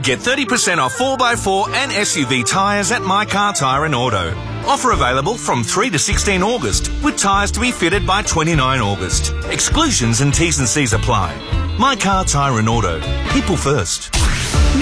Get 30% off 4x4 and SUV tyres at My Car Tyre and Auto. Offer available from 3 to 16 August, with tyres to be fitted by 29 August. Exclusions and T's and C's apply. My Car Tyre and Auto. People first.